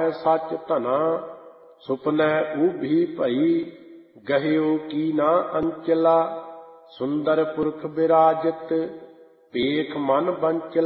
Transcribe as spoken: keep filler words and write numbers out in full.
ਹੈ ਸੱਚ ਧਨਾ। ਸੁਪਨੈ ਊਭੀ ਭਈ ਗਹਿਓ ਕੀ ਨਾ ਅੰਚਲਾ। ਸੁੰਦਰ ਪੁਰਖ ਬਿਰਾਜਤ ਭੇਖ ਮਨ ਬੰਚਲਾ।